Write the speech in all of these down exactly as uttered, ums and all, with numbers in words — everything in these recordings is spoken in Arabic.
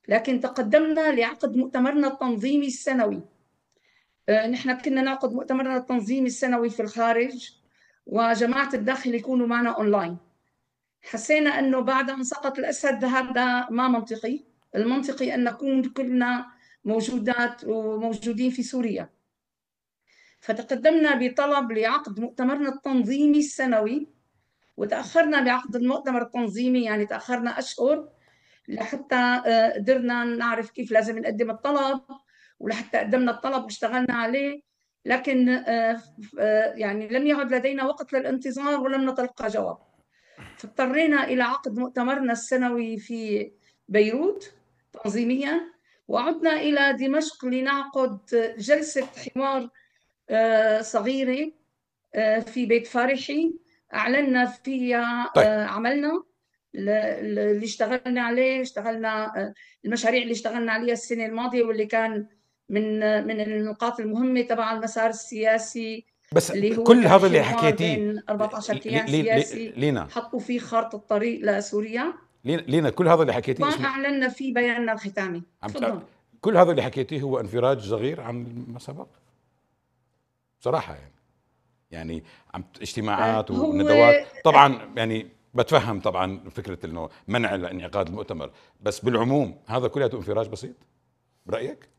لكن تقدمنا لعقد مؤتمرنا التنظيمي السنوي. نحن كنا نعقد مؤتمرنا التنظيمي السنوي في الخارج، وجماعة الداخل يكونوا معنا أونلاين. حسينا أنه بعد أن سقط الأسد هذا ما منطقي. المنطقي أن نكون كلنا موجودات وموجودين في سوريا. فتقدمنا بطلب لعقد مؤتمرنا التنظيمي السنوي، وتأخرنا بعقد المؤتمر التنظيمي، يعني تأخرنا أشهر لحتى قدرنا نعرف كيف لازم نقدم الطلب، ولحتى قدمنا الطلب واشتغلنا عليه. لكن يعني لم يعد لدينا وقت للانتظار ولم نتلقى جواب. فاضطرينا إلى عقد مؤتمرنا السنوي في بيروت تنظيميا، وعدنا إلى دمشق لنعقد جلسة حوار صغيرة في بيت فارحي أعلنا فيها طيب. عملنا اللي اشتغلنا عليه. اشتغلنا المشاريع اللي اشتغلنا عليها السنة الماضية، واللي كان من من النقاط المهمة تبع المسار السياسي، بس اللي هو كل كان هذا اللي حوار حكيتيه بين أربعة عشر كيان لي لي سياسي لينا حطوا فيه خارطة الطريق لسوريا، لينا كل هذا اللي حكيتيه اسمه وأعلنا فيه بياننا الختامي. عم تفضل. كل هذا اللي حكيتيه هو انفراج صغير عن ما سبق بصراحة. يعني يعني عم اجتماعات هو وندوات طبعا، يعني بتفهم طبعا فكرة انه منع انعقاد المؤتمر، بس بالعموم هذا كله انفراج بسيط برأيك؟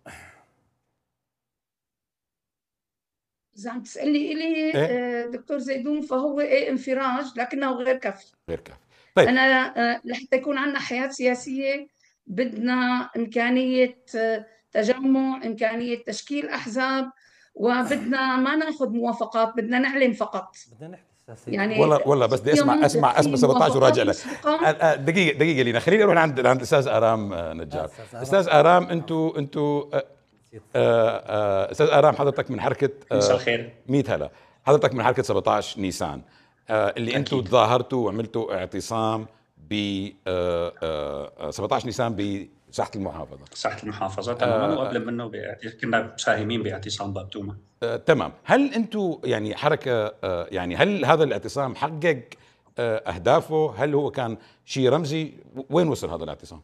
إذا عم تسألني إلي ايه دكتور زيدون، فهو إيه انفراج لكنه غير كافي. غير كافي. طيب. أنا لحتى يكون عندنا حياة سياسية بدنا إمكانية تجمع، إمكانية تشكيل أحزاب، وبدنا ما ناخذ موافقات، بدنا نعلن فقط. بدنا نحكي سياسية. يعني والله والله بس بدي اسمع يوم اسمع اسمع في سبعطعش وراجع موافقات لك. مسبقة. دقيقة دقيقة لينا، خليني اروح عند عند الاستاذ ارام نجار. استاذ ارام، انتو انتو استاذ ارام، حضرتك من حركة مساء الخير. مية هلا. حضرتك من حركة سبعطعش نيسان، اللي انتو تظاهرتوا وعملتوا اعتصام ب سبعطعش نيسان بساحة المحافظة. ساحة المحافظة تماما. وقبل منه كنا مساهمين باعتصام بابتومة. آه، تمام. هل انتم يعني حركه آه، يعني هل هذا الاعتصام حقق آه، اهدافه؟ هل هو كان شيء رمزي؟ وين وصل هذا الاعتصام؟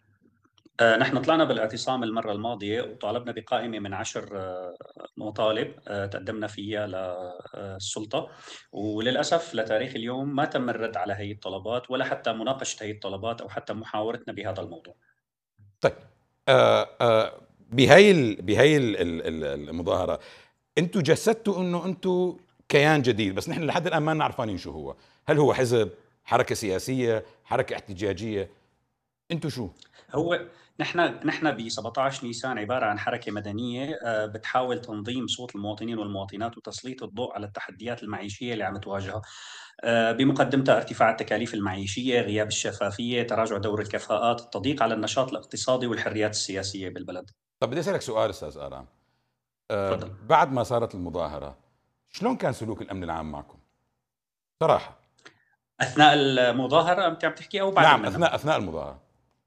آه، نحن طلعنا بالاعتصام المرة الماضية وطالبنا بقائمة من عشر آه، مطالب آه، تقدمنا فيها للسلطة، وللأسف لتاريخ اليوم ما تم الرد على هي الطلبات ولا حتى مناقشة هي الطلبات أو حتى محاورتنا بهذا الموضوع. طيب. آه آه بهي ال بهي ال ال المظاهره انتم جسدتوا انه انتم كيان جديد، بس نحن لحد الان ما نعرفانين شو هو. هل هو حزب، حركه سياسيه، حركه احتجاجيه؟ انتم شو؟ هو نحن نحن ب سبعطعش نيسان عباره عن حركه مدنيه بتحاول تنظيم صوت المواطنين والمواطنات وتسليط الضوء على التحديات المعيشيه اللي عم تواجهها، بمقدمتها ارتفاع التكاليف المعيشيه، غياب الشفافيه، تراجع دور الكفاءات، التضييق على النشاط الاقتصادي والحريات السياسيه بالبلد. طب بدي اسالك سؤال استاذ ارام. أه تفضل. بعد ما صارت المظاهره شلون كان سلوك الامن العام معكم؟ صراحه. اثناء المظاهره انت عم تحكي او بعد نعم، منها؟ اثناء اثناء المظاهره.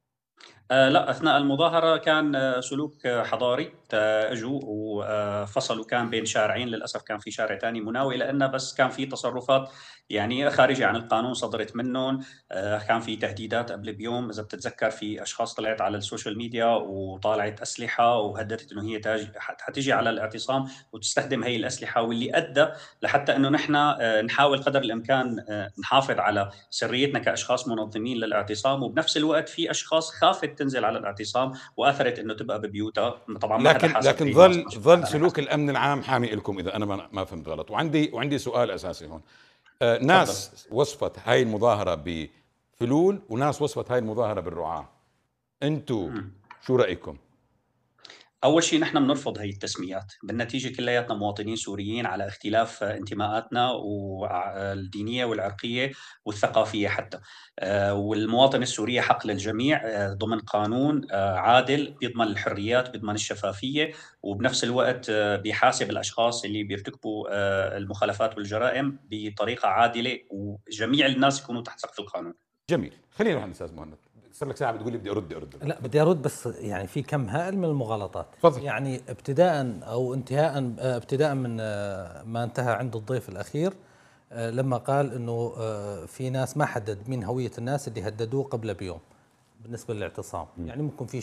آه لا، أثناء المظاهرة كان آه سلوك آه حضاري. اجوا وفصلوا، كان بين شارعين، للأسف كان في شارع ثاني مناوي لأنه، بس كان في تصرفات يعني خارجة عن القانون صدرت منهم. آه كان في تهديدات قبل بيوم، إذا بتتذكر، في أشخاص طلعت على السوشيال ميديا وطالعت أسلحة وهددت إنه هي تاج حتيجي على الاعتصام وتستخدم هي الأسلحة، واللي أدى لحتى إنه نحن آه نحاول قدر الإمكان آه نحافظ على سريتنا كأشخاص منظمين للاعتصام، وبنفس الوقت في أشخاص خافت تنزل على الاعتصام واثرت انه تبقى ببيوتها. طبعا ما حدا لكن حاسب لكن اي ناس، ظل ظل سلوك الامن العام حامي لكم، اذا انا ما, ما فهمت غلط. وعندي وعندي سؤال اساسي هون. آه ناس تفضل. وصفت هاي المظاهره بفلول وناس وصفت هاي المظاهره بالرعاه. انتو شو رايكم؟ أول شيء نحن بنرفض هي التسميات، بالنتيجة كلياتنا مواطنين سوريين على اختلاف انتماءاتنا والدينية والعرقية والثقافية حتى. والمواطن السوري حق للجميع ضمن قانون عادل بيضمن الحريات، بيضمن الشفافية، وبنفس الوقت بيحاسب الأشخاص اللي بيرتكبوا المخالفات والجرائم بطريقة عادلة، وجميع الناس يكونوا تحت سقف القانون. جميل. خلينا نروح للاستاذ مهند. صار لك ساعه بتقول لي بدي ارد ارد لا بدي ارد، بس يعني في كم هائل من المغالطات. فضل. يعني ابتداء او انتهاء ابتداء من ما انتهى عند الضيف الاخير لما قال انه في ناس ما حدد مين هويه الناس اللي هددوه قبل بيوم بالنسبه للاعتصام. يعني ممكن في